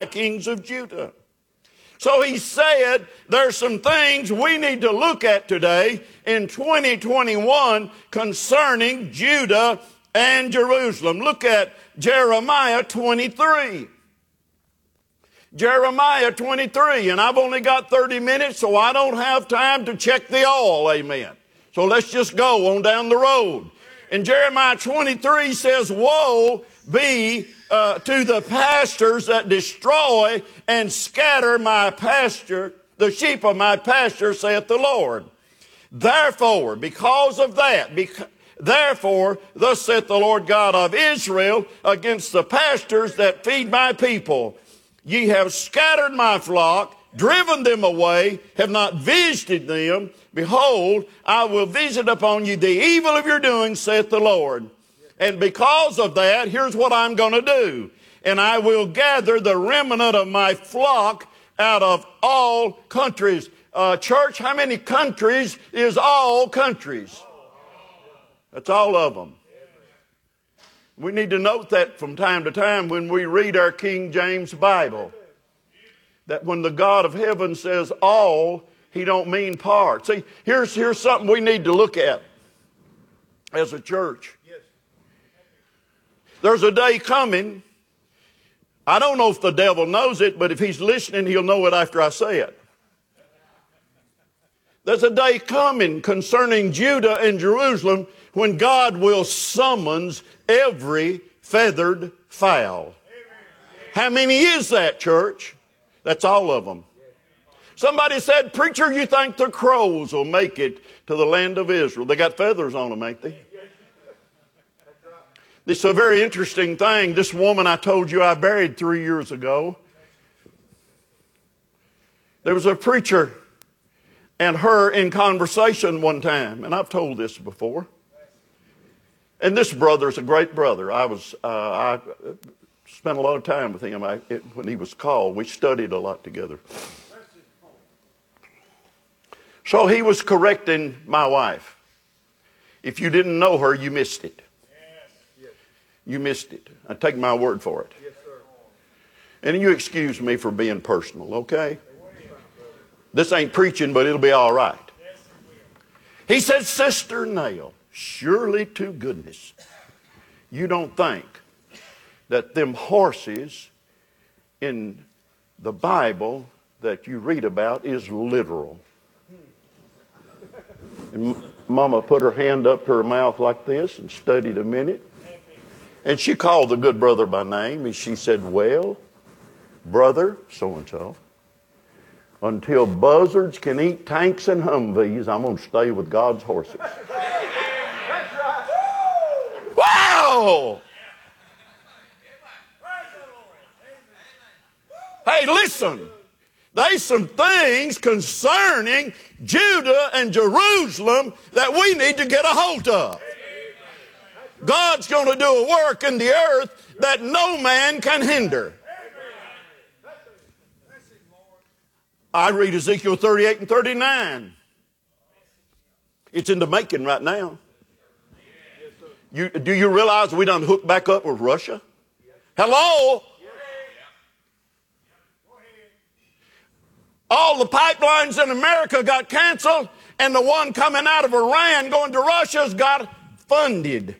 kings of Judah. So he said there's some things we need to look at today in 2021 concerning Judah and Jerusalem. Look at Jeremiah 23. Jeremiah 23, and I've only got 30 minutes, so I don't have time to check the oil, amen. So let's just go on down the road. And Jeremiah 23 says, woe be to the pastors that destroy and scatter my pasture, the sheep of my pasture, saith the Lord. Therefore, because of that, therefore, thus saith the Lord God of Israel against the pastors that feed my people. Ye have scattered my flock, driven them away, have not visited them. Behold, I will visit upon you the evil of your doing, saith the Lord. And because of that, here's what I'm going to do. And I will gather the remnant of my flock out of all countries. Church, how many countries is all countries? That's all of them. We need to note that from time to time when we read our King James Bible. That when the God of heaven says all, he don't mean part. See, here's something we need to look at as a church. There's a day coming. I don't know if the devil knows it, but if he's listening, he'll know it after I say it. There's a day coming concerning Judah and Jerusalem when God will summons every feathered fowl. How many is that, church? That's all of them. Somebody said, preacher, you think the crows will make it to the land of Israel? They got feathers on them, ain't they? This is a very interesting thing. This woman I told you I buried 3 years ago. There was a preacher and her in conversation one time, and I've told this before. And this brother's a great brother. I spent a lot of time with him when he was called. We studied a lot together. So he was correcting my wife. If you didn't know her, you missed it. You missed it. I take my word for it. And you excuse me for being personal, okay? This ain't preaching, but it'll be all right. He said, Sister Nell, surely to goodness, you don't think that them horses in the Bible that you read about is literal. And Mama put her hand up to her mouth like this and studied a minute. And she called the good brother by name and she said, well, brother so-and-so, until buzzards can eat tanks and Humvees, I'm going to stay with God's horses. Wow! Hey, listen. There's some things concerning Judah and Jerusalem that we need to get a hold of. God's going to do a work in the earth that no man can hinder. I read Ezekiel 38 and 39. It's in the making right now. Do you realize we done hooked back up with Russia? Hello? All the pipelines in America got canceled, and the one coming out of Iran going to Russia's got funded.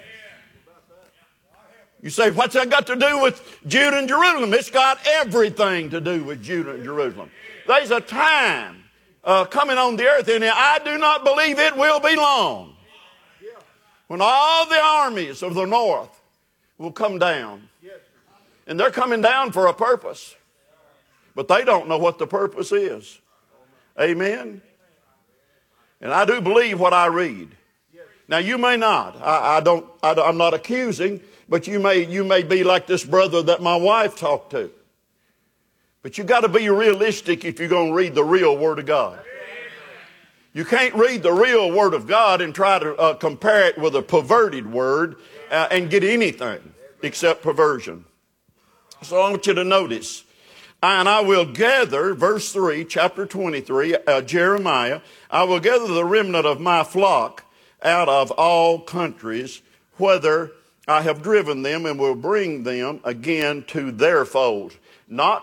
You say, what's that got to do with Judah and Jerusalem? It's got everything to do with Judah and Jerusalem. There's a time coming on the earth, and I do not believe it will be long, when all the armies of the north will come down. And they're coming down for a purpose. But they don't know what the purpose is. Amen? And I do believe what I read. Now you may not. I'm not accusing, but you may be like this brother that my wife talked to. But you got to be realistic if you're going to read the real Word of God. You can't read the real Word of God and try to compare it with a perverted word and get anything except perversion. So I want you to notice. And I will gather, verse 3, chapter 23, Jeremiah, I will gather the remnant of my flock out of all countries, whether I have driven them, and will bring them again to their folds. Not